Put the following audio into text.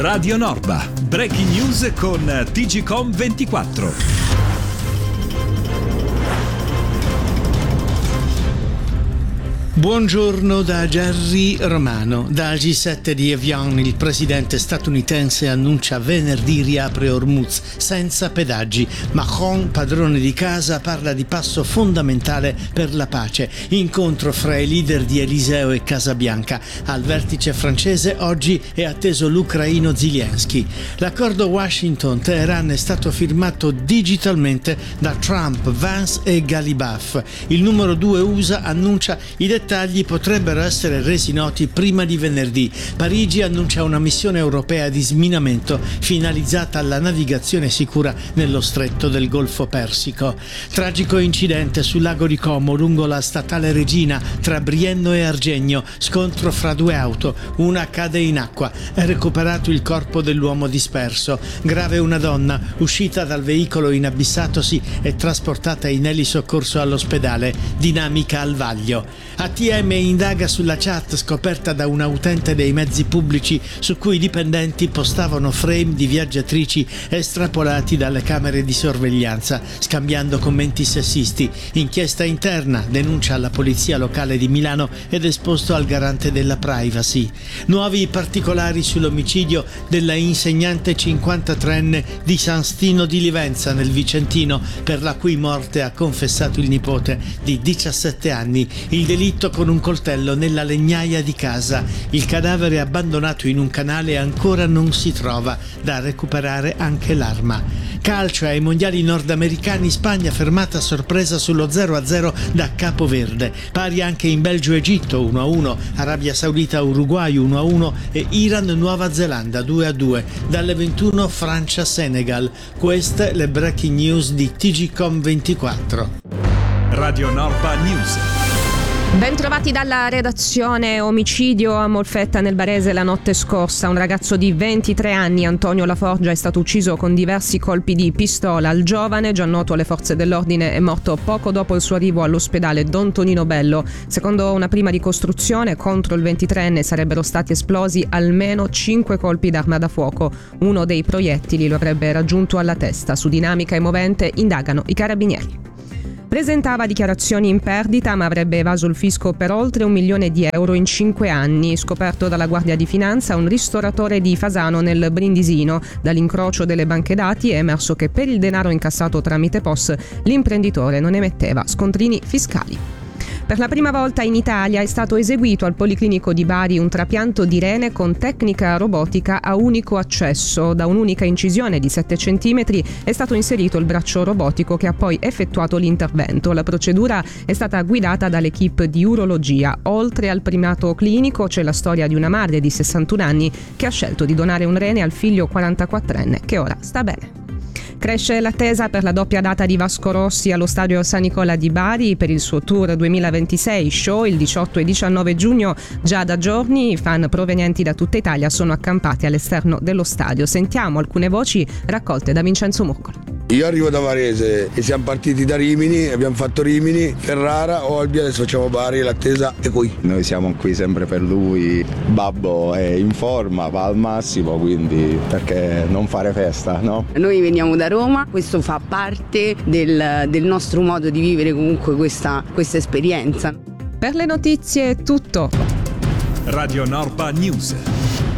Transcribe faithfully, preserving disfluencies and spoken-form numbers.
Radio Norba, breaking news con T G Com ventiquattro. Buongiorno da Gerry Romano. Dal G sette di Evian il presidente statunitense annuncia venerdì riapre Hormuz senza pedaggi. Macron, padrone di casa, parla di passo fondamentale per la pace. Incontro fra i leader di Eliseo e Casabianca. Al vertice francese oggi è atteso l'ucraino Zelensky. L'accordo Washington-Teheran è stato firmato digitalmente da Trump, Vance e Galibaf. Il numero due U S A annuncia i dettagli potrebbero essere resi noti prima di venerdì. Parigi annuncia una missione europea di sminamento finalizzata alla navigazione sicura nello stretto del Golfo Persico. Tragico incidente sul lago di Como lungo la statale Regina tra Brienno e Argegno. Scontro fra due auto, una cade in acqua. È recuperato il corpo dell'uomo disperso. Grave una donna uscita dal veicolo inabissatosi e trasportata in elisoccorso all'ospedale. Dinamica al vaglio. A T M indaga sulla chat scoperta da un utente dei mezzi pubblici su cui i dipendenti postavano frame di viaggiatrici estrapolati dalle camere di sorveglianza, scambiando commenti sessisti. Inchiesta interna, denuncia alla polizia locale di Milano ed esposto al garante della privacy. Nuovi particolari sull'omicidio della insegnante cinquantatreenne di San Stino di Livenza nel Vicentino, per la cui morte ha confessato il nipote di diciassette anni. Il delitto con un coltello nella legnaia di casa. Il cadavere abbandonato in un canale ancora non si trova, da recuperare anche l'arma. Calcio ai mondiali nordamericani, Spagna fermata a sorpresa sullo zero a zero da Capoverde. Pari anche in Belgio-Egitto uno a uno, Arabia Saudita-Uruguay uno a uno e Iran-Nuova Zelanda due a due. Dalle ventuno Francia-Senegal. Queste le breaking news di T G Com ventiquattro. Radio Norba News. Ben trovati dalla redazione. Omicidio a Molfetta nel Barese la notte scorsa. Un ragazzo di ventitré anni, Antonio Laforgia, è stato ucciso con diversi colpi di pistola. Il giovane, già noto alle forze dell'ordine, è morto poco dopo il suo arrivo all'ospedale Don Tonino Bello. Secondo una prima ricostruzione, contro il ventitreenne sarebbero stati esplosi almeno cinque colpi d'arma da fuoco. Uno dei proiettili lo avrebbe raggiunto alla testa. Su dinamica e movente indagano i carabinieri. Presentava dichiarazioni in perdita, ma avrebbe evaso il fisco per oltre un milione di euro in cinque anni. Scoperto dalla Guardia di Finanza, un ristoratore di Fasano nel Brindisino. Dall'incrocio delle banche dati è emerso che per il denaro incassato tramite P O S l'imprenditore non emetteva scontrini fiscali. Per la prima volta in Italia è stato eseguito al Policlinico di Bari un trapianto di rene con tecnica robotica a unico accesso. Da un'unica incisione di sette centimetri è stato inserito il braccio robotico che ha poi effettuato l'intervento. La procedura è stata guidata dall'equipe di urologia. Oltre al primato clinico c'è la storia di una madre di sessantuno anni che ha scelto di donare un rene al figlio quarantaquattrenne che ora sta bene. Cresce l'attesa per la doppia data di Vasco Rossi allo stadio San Nicola di Bari per il suo tour duemilaventisei show il diciotto e diciannove giugno. Già da giorni i fan provenienti da tutta Italia sono accampati all'esterno dello stadio. Sentiamo alcune voci raccolte da Vincenzo Murcolo. Io arrivo da Varese e siamo partiti da Rimini, abbiamo fatto Rimini, Ferrara, Olbia, adesso facciamo Bari, l'attesa è qui. Noi siamo qui sempre per lui, Babbo è in forma, va al massimo, quindi perché non fare festa, no? Noi veniamo da Roma, questo fa parte del, del nostro modo di vivere comunque questa, questa esperienza. Per le notizie è tutto. Radio Norba News.